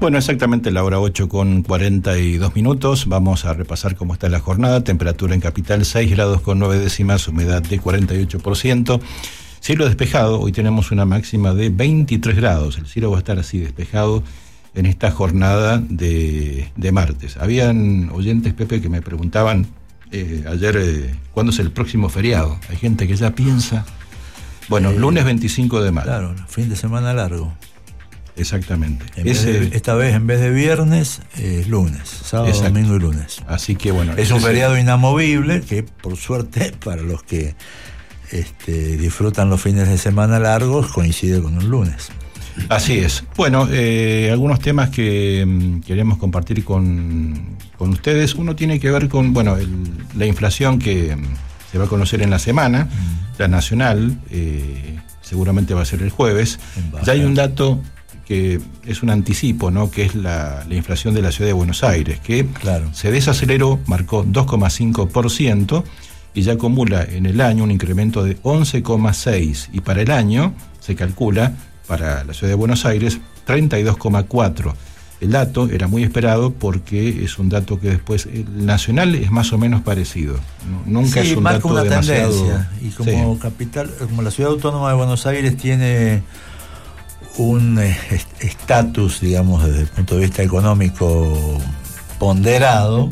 Bueno, exactamente la hora 8:42. Vamos a repasar cómo está la jornada. Temperatura en Capital 6 grados con 9 décimas, humedad de 48%. Cielo despejado, hoy tenemos una máxima de 23 grados. El cielo va a estar así despejado en esta jornada de martes. Habían oyentes, Pepe, que me preguntaban ayer cuándo es el próximo feriado. Hay gente que ya piensa. Bueno, lunes 25 de mayo. Claro, fin de semana largo. Exactamente. Esta vez en vez de viernes, es lunes, sábado, exacto, domingo y lunes. Así que bueno. Es un feriado inamovible que, por suerte, para los que disfrutan los fines de semana largos, coincide con un lunes. Así es. Bueno, algunos temas que queremos compartir con ustedes. Uno tiene que ver con, la inflación que se va a conocer en la semana, la nacional, seguramente va a ser el jueves. Ya hay un dato que es un anticipo, ¿no? Que es la inflación de la ciudad de Buenos Aires, que se desaceleró, marcó 2,5% y ya acumula en el año un incremento de 11,6%, y para el año se calcula, para la ciudad de Buenos Aires, 32,4%. El dato era muy esperado porque es un dato que después, el nacional es más o menos parecido. Nunca es un dato una demasiado... tendencia. Y como capital, como la ciudad autónoma de Buenos Aires tiene un estatus, digamos, desde el punto de vista económico ponderado,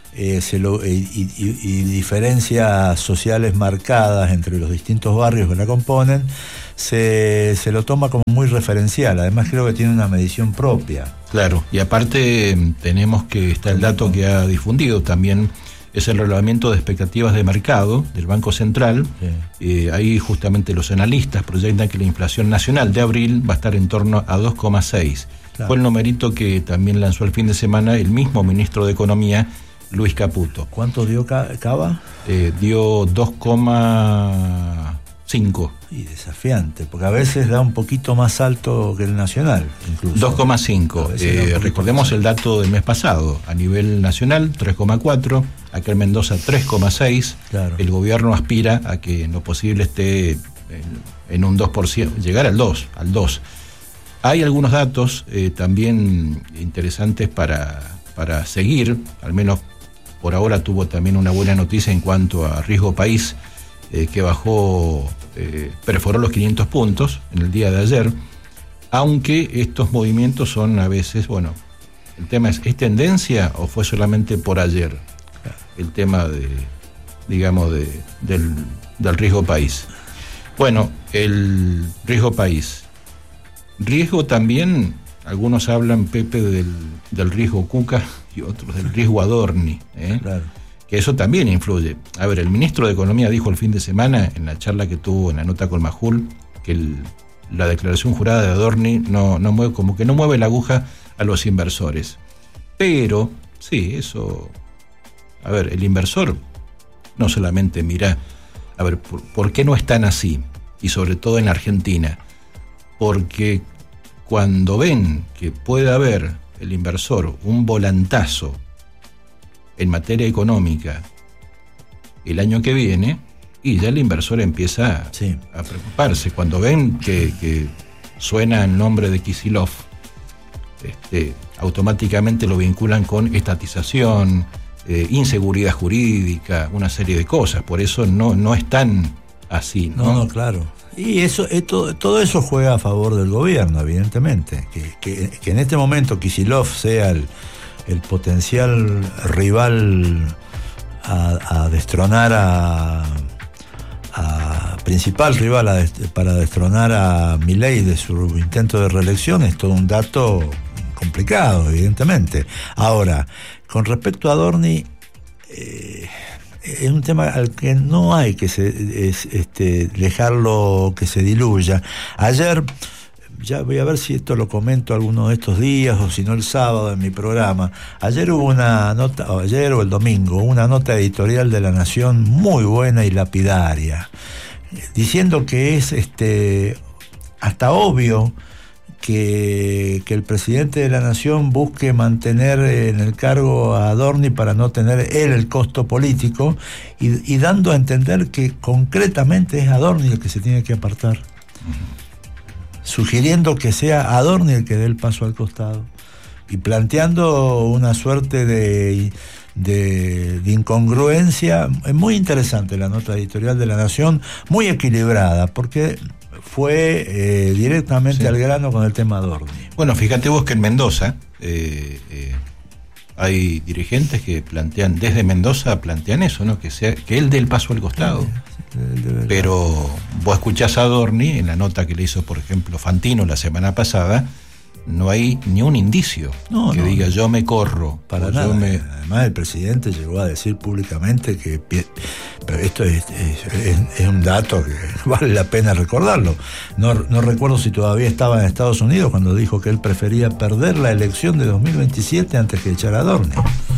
y diferencias sociales marcadas entre los distintos barrios que la componen, se lo toma como muy referencial. Además, creo que tiene una medición propia. Claro, y aparte tenemos que está el dato que ha difundido también, es el relevamiento de expectativas de mercado del Banco Central. Sí. Ahí justamente los analistas proyectan que la inflación nacional de abril va a estar en torno a 2,6%. Claro. Fue el numerito que también lanzó el fin de semana el mismo ministro de Economía, Luis Caputo. ¿Cuánto dio Cava? Dio 2,5%. Y desafiante, porque a veces da un poquito más alto que el nacional, incluso. 2,5%. Recordemos el dato del mes pasado. A nivel nacional, 3,4%. Acá en Mendoza, 3,6%. Claro. El gobierno aspira a que en lo posible esté en un 2%, llegar al 2%. Hay algunos datos también interesantes para seguir, al menos por ahora tuvo también una buena noticia en cuanto a riesgo país, que bajó, perforó los 500 puntos en el día de ayer, aunque estos movimientos son a veces, el tema ¿es tendencia o fue solamente por ayer? El tema del riesgo país. Bueno, el riesgo país. Riesgo también, algunos hablan, Pepe, del riesgo Cuca y otros del riesgo Adorni, Claro. Que eso también influye. A ver, el ministro de Economía dijo el fin de semana, en la charla que tuvo en la nota con Majul, que la declaración jurada de Adorni no mueve, como que no mueve la aguja a los inversores. Pero, sí, eso... A ver, el inversor no solamente mira, a ver, ¿por qué no están así? Y sobre todo en la Argentina. Porque cuando ven que puede haber el inversor un volantazo en materia económica el año que viene, y ya el inversor empieza a preocuparse. Cuando ven que suena el nombre de Kicillof, automáticamente lo vinculan con estatización, inseguridad jurídica, una serie de cosas. Por eso no están así, ¿no? No, claro. Y eso, todo eso juega a favor del gobierno, evidentemente. Que en este momento Kicillof sea el potencial rival a destronar principal rival para destronar a Milei de su intento de reelección, es todo un dato complicado, evidentemente. Ahora, con respecto a Adorni, es un tema al que no hay que dejarlo que se diluya. Ayer, ya voy a ver si esto lo comento alguno de estos días o si no el sábado en mi programa. Ayer hubo una nota, ayer o el domingo, una nota editorial de La Nación muy buena y lapidaria, diciendo que es hasta obvio que el presidente de la Nación busque mantener en el cargo a Adorni para no tener él el costo político, y dando a entender que concretamente es Adorni el que se tiene que apartar. Sugiriendo que sea Adorni el que dé el paso al costado. planteando una suerte de incongruencia. Es muy interesante la nota editorial de La Nación, muy equilibrada, porque fue directamente al grano con el tema Adorni. Bueno, fíjate vos que en Mendoza hay dirigentes que plantean, desde Mendoza plantean eso, ¿no? Que él dé el paso al costado. Pero vos escuchás a Adorni en la nota que le hizo, por ejemplo, Fantino la semana pasada, no hay ni un indicio que diga yo me corro. Para nada. Además, el presidente llegó a decir públicamente que, pero esto es un dato que vale la pena recordarlo. No recuerdo si todavía estaba en Estados Unidos cuando dijo que él prefería perder la elección de 2027 antes que echar a Adorni.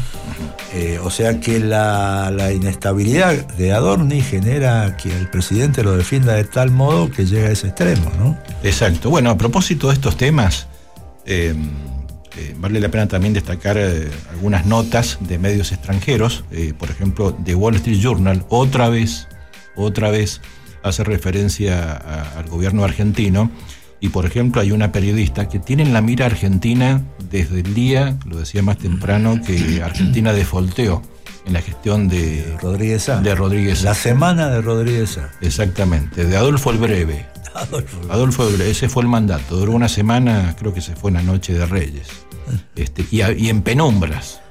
O sea que la inestabilidad de Adorni genera que el presidente lo defienda de tal modo que llega a ese extremo, ¿no? Exacto. Bueno, a propósito de estos temas, vale la pena también destacar algunas notas de medios extranjeros. Por ejemplo, The Wall Street Journal otra vez hace referencia al gobierno argentino, y por ejemplo hay una periodista que tiene en la mira Argentina desde el día, lo decía más temprano, que Argentina defaulteó en la gestión de Rodríguez Sá. La semana de Rodríguez Sá. Exactamente, de Adolfo el Breve. Adolfo el Breve, ese fue el mandato, duró una semana, creo que se fue en la noche de Reyes. Y en penumbras.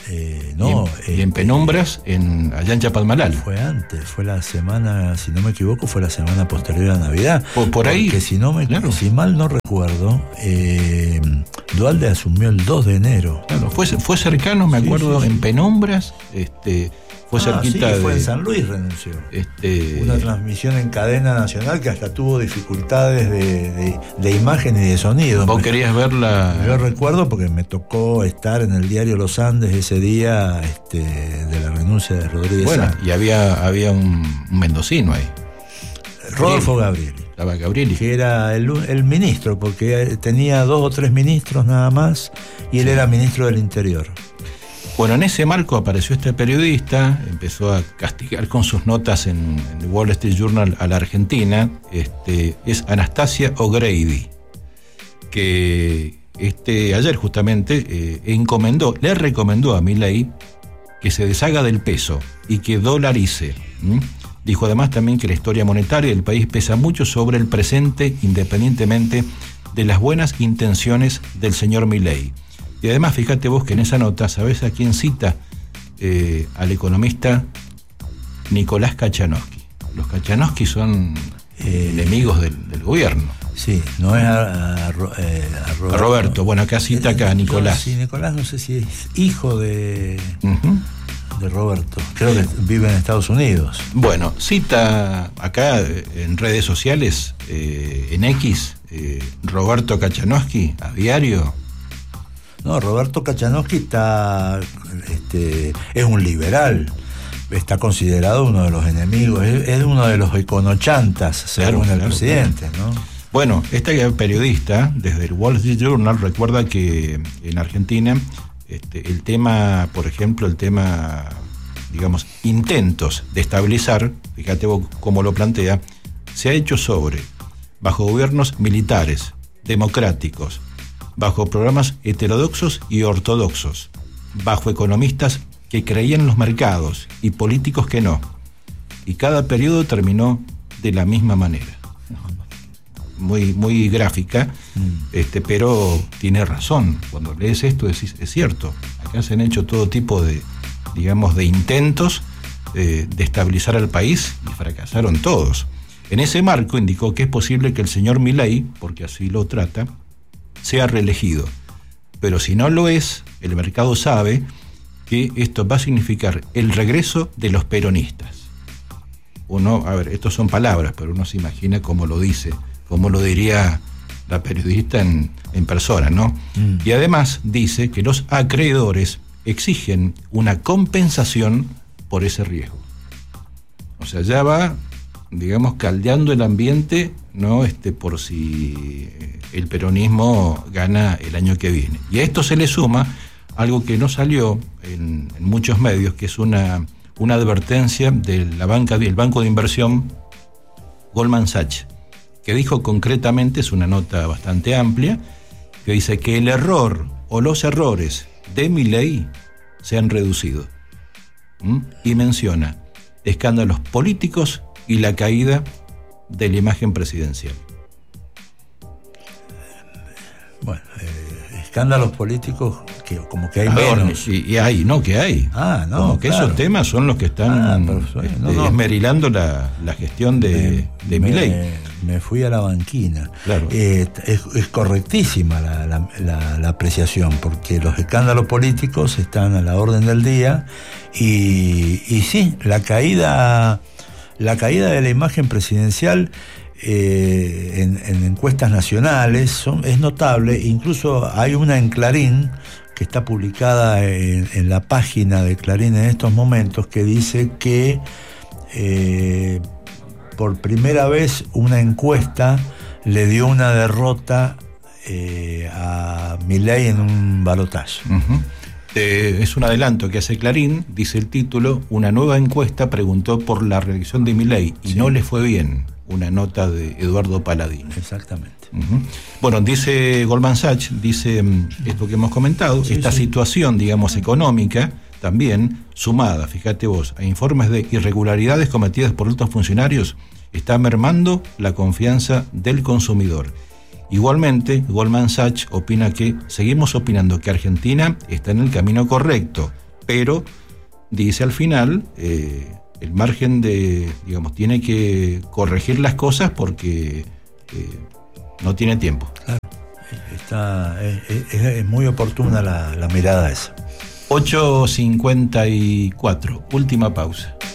Y en penumbras allá en Chapalmalal. Fue antes, fue la semana, si no me equivoco, fue la semana posterior a Navidad. Por ahí. Que si mal no recuerdo, Duhalde asumió el 2 de enero. Claro, fue cercano, me acuerdo, en penumbras. Fue cerquita fue en San Luis, renunció. Una transmisión en cadena nacional que hasta tuvo dificultades de imagen y de sonido. ¿Vos querías verla? Yo recuerdo porque me tocó estar en el diario Los Andes ese día de la renuncia de Rodríguez Sá. Bueno, y había un mendocino ahí. Rodolfo Gabrieli. Estaba Gabrieli. Que era el ministro, porque tenía 2 o 3 ministros nada más, y él era ministro del Interior. Bueno, en ese marco apareció este periodista, empezó a castigar con sus notas en The Wall Street Journal a la Argentina. Es Anastasia O'Grady, que ayer justamente le recomendó a Milei que se deshaga del peso y que dolarice. Dijo además también que la historia monetaria del país pesa mucho sobre el presente, independientemente de las buenas intenciones del señor Milei. Y además, fíjate vos que en esa nota, ¿sabés a quién cita? Al economista Nicolás Kachanowski. Los Kachanowski son enemigos del gobierno. Sí, no es a Roberto. Bueno, acá cita a Nicolás. Sí, Nicolás no sé si es hijo de Roberto. Creo que vive en Estados Unidos. Bueno, cita acá en redes sociales, en X, Roberto Kachanowski, a diario. No, Roberto Kachanowski es un liberal, está considerado uno de los enemigos, es uno de los econochantas, según el presidente, ¿no? Bueno, esta periodista, desde el Wall Street Journal, recuerda que en Argentina el tema, por ejemplo, digamos, intentos de estabilizar, fíjate vos cómo lo plantea, se ha hecho bajo gobiernos militares, democráticos, bajo programas heterodoxos y ortodoxos, bajo economistas que creían en los mercados y políticos que no. Y cada periodo terminó de la misma manera. Muy, muy gráfica, pero tiene razón. Cuando lees esto decís, es cierto, acá se han hecho todo tipo de intentos de estabilizar al país y fracasaron todos. En ese marco indicó que es posible que el señor Milei, porque así lo trata, sea reelegido. Pero si no lo es, el mercado sabe que esto va a significar el regreso de los peronistas. Estos son palabras, pero uno se imagina cómo lo dice, cómo lo diría la periodista en persona, ¿no? Y además dice que los acreedores exigen una compensación por ese riesgo. O sea, ya va, digamos, caldeando el ambiente, ¿no? Por si el peronismo gana el año que viene. Y a esto se le suma algo que no salió en muchos medios, que es una advertencia del banco de inversión Goldman Sachs, que dijo concretamente, es una nota bastante amplia, que dice que el error o los errores de Milei se han reducido. Y menciona escándalos políticos y la caída de la imagen presidencial. Bueno, escándalos políticos que como que hay menos. Y hay, no, que hay. No, como que claro. Esos temas son los que están esmerilando la gestión de Milei. Me fui a la banquina. Claro. Es correctísima la apreciación, porque los escándalos políticos están a la orden del día y sí, la caída de la imagen presidencial en encuestas nacionales es notable. Incluso hay una en Clarín que está publicada en la página de Clarín en estos momentos, que dice que por primera vez una encuesta le dio una derrota a Milei en un balotaje. Es un adelanto que hace Clarín, dice el título: una nueva encuesta preguntó por la reelección de Milei y no le fue bien. Una nota de Eduardo Paladino. Exactamente. Bueno, dice Goldman Sachs, dice esto que hemos comentado, esta situación, digamos, económica, también sumada, fíjate vos, a informes de irregularidades cometidas por altos funcionarios, está mermando la confianza del consumidor. Igualmente, Goldman Sachs opina que, seguimos opinando que Argentina está en el camino correcto, pero dice al final, el margen de, digamos, tiene que corregir las cosas porque no tiene tiempo. Claro, es muy oportuna la mirada esa. 8:54, última pausa.